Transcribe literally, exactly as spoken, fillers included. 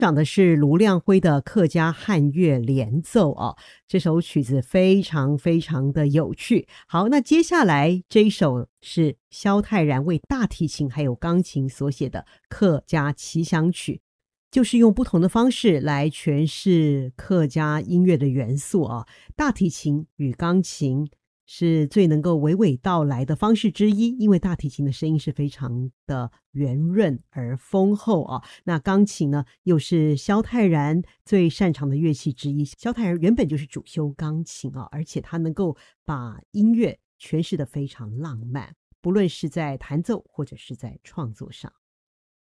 讲的是卢亮辉的客家汉乐联奏哦，这首曲子非常非常的有趣。好，那接下来这一首是萧泰然为大提琴还有钢琴所写的客家奇想曲，就是用不同的方式来诠释客家音乐的元素啊。大提琴与钢琴是最能够娓娓道来的方式之一，因为大提琴的声音是非常的圆润而丰厚啊。那钢琴呢，又是萧泰然最擅长的乐器之一。萧泰然原本就是主修钢琴啊，而且他能够把音乐诠释得非常浪漫，不论是在弹奏或者是在创作上。